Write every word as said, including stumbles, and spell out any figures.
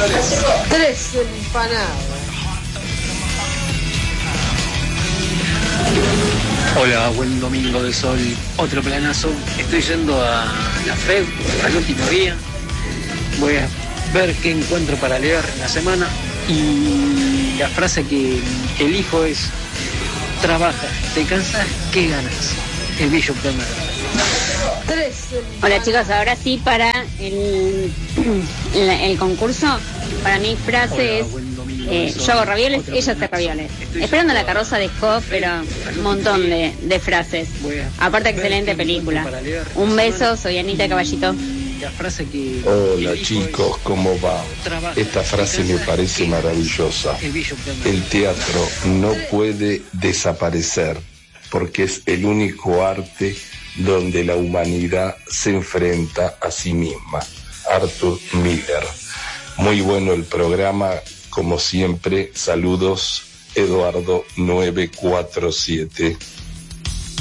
Tres empanadas. Hola, buen domingo de sol, otro planazo. Estoy yendo a la F E D, al último día. Voy a ver qué encuentro para leer en la semana. Y la frase que, que elijo es: trabaja, te cansas, ¿qué ganas? El Billo Premier. Hola chicos, ahora sí para el, el, el concurso. Para mi frase es: eh, yo hago ravioles, ella hace ravioles. Esperando la carroza de Scott, pero un montón de, de frases. Aparte, excelente película. Un beso, soy Anita Caballito. Hola chicos, ¿cómo va? Esta frase me parece maravillosa. El teatro no puede desaparecer porque es el único arte donde la humanidad se enfrenta a sí misma. Arthur Miller. Muy bueno el programa, como siempre. Saludos, Eduardo nueve cuatro siete.